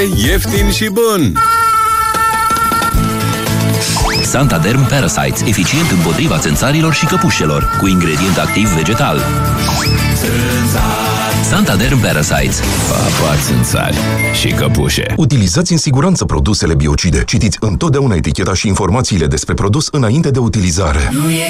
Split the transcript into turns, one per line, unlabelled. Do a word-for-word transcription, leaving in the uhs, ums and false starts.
ieftin și bun!
Santaderm Parasites, eficient împotriva țânțarilor și căpușelor, cu ingredient activ vegetal. Santaderm Parasites.
Papa țânțari și căpușe.
Utilizați în siguranță produsele biocide. Citiți întotdeauna eticheta și informațiile despre produs înainte de utilizare.
Nu e